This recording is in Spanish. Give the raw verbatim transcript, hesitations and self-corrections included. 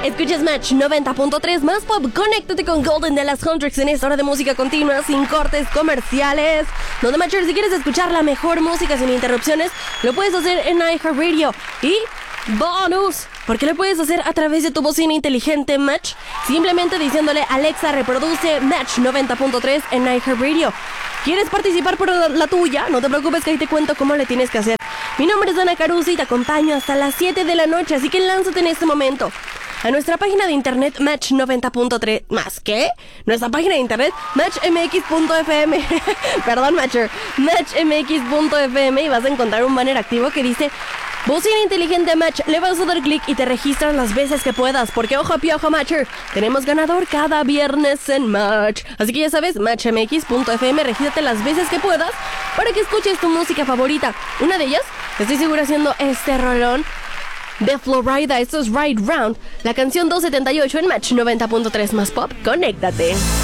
Escuchas Match noventa punto tres más pop. Conéctate con Golden de las Huntrix en esta hora de música continua, sin cortes comerciales. Donde, Matcher, si quieres escuchar la mejor música sin interrupciones, lo puedes hacer en iHeartRadio. Y bonus, porque lo puedes hacer a través de tu bocina inteligente Match, simplemente diciéndole: Alexa, reproduce Match noventa punto tres en iHeartRadio. ¿Quieres participar por la tuya? No te preocupes, que ahí te cuento cómo le tienes que hacer. Mi nombre es Ana Caruso y te acompaño hasta las siete de la noche, así que lánzate en este momento a nuestra página de internet Match noventa punto tres. ¿Más qué? Nuestra página de internet match m x punto f m. Perdón, Matcher. match m x punto f m, y vas a encontrar un banner activo que dice bocina inteligente Match. Le vas a dar clic y te registras las veces que puedas, porque ojo piojo, Matcher, tenemos ganador cada viernes en Match. Así que ya sabes, match m x punto f m, regístrate las veces que puedas para que escuches tu música favorita. Una de ellas, estoy segura, haciendo este rolón de Florida. Esto es Ride Round, la canción doscientos setenta y ocho en Match noventa punto tres más pop. Conéctate.